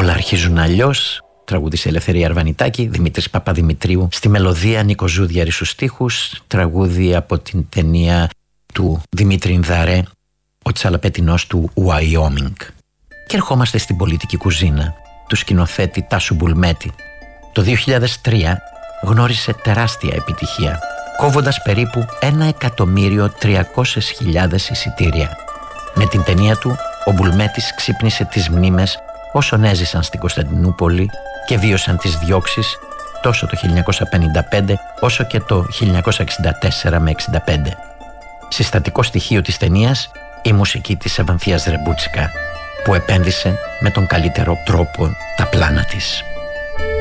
Όλα αρχίζουν αλλιώς. Τραγούδισε Ελευθερία Αρβανιτάκη, Δημήτρης Παπαδημητρίου. Στη μελωδία Νίκο Ζούδιαρη στους στίχους. Τραγούδι από την ταινία του Δημήτρη Ινδαρέ, ο τσαλαπέτινός του Wyoming. Και ερχόμαστε στην πολιτική κουζίνα του σκηνοθέτη Τάσου Μπουλμέτη. Το 2003 γνώρισε τεράστια επιτυχία, κόβοντας περίπου 1.300.000 εισιτήρια. Με την ταινία του, ο Μπουλμέτης ξύπνησε τις μνήμες όσων έζησαν στην Κωνσταντινούπολη και βίωσαν τις διώξεις τόσο το 1955 όσο και το 1964 με 65. Συστατικό στοιχείο της ταινίας η μουσική της Ευανθίας Ρεμπούτσικα, που επένδυσε με τον καλύτερο τρόπο τα πλάνα της.